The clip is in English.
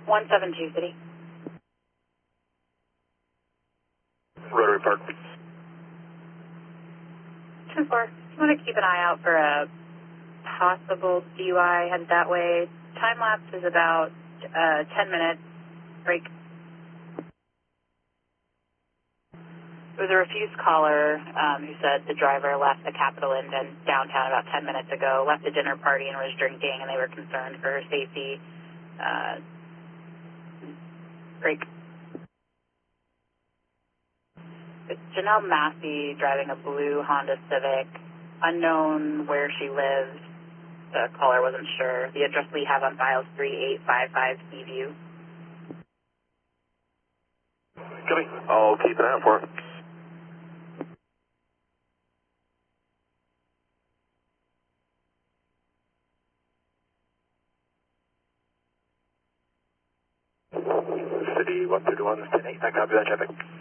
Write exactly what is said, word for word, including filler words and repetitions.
one seven two City. Rotary Park. ten four. Just want to keep an eye out for a possible D U I headed that way. Time lapse is about uh, ten minutes. Break. There was a refused caller um, who said the driver left the Capitol Inn in downtown about ten minutes ago, left a dinner party and was drinking, and they were concerned for her safety. Uh, break. It's Janelle Massey driving a blue Honda Civic. Unknown where she lives. The caller wasn't sure. The address we have on file is three eight five five Seaview. Copy. I'll keep an eye out for her. City one thirty-one, ten eight, I copy that traffic.